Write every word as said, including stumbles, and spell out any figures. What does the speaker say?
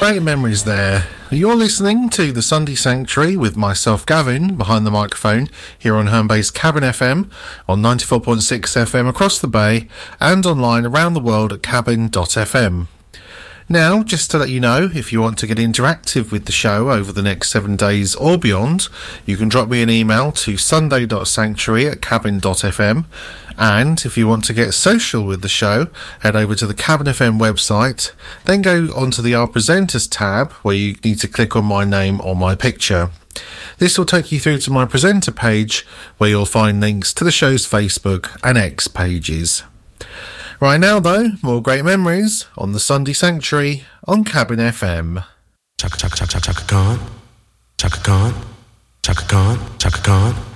Great memories there. You're listening to the Sunday Sanctuary with myself, Gavin, behind the microphone here on Home Base Cabin F M on ninety-four point six F M across the bay and online around the world at cabin dot f m. Now, just to let you know, if you want to get interactive with the show over the next seven days or beyond, you can drop me an email to sunday dot sanctuary at cabin dot f m. And if you want to get social with the show, head over to the Cabin F M website, then go onto the Our Presenters tab, where you need to click on my name or my picture. This will take you through to my presenter page, where you'll find links to the show's Facebook and X pages. Right now, though, more great memories on the Sunday Sanctuary on Cabin F M. Chaka chaka chaka chaka Khan, Chaka Khan, Chaka Khan, Chaka Khan.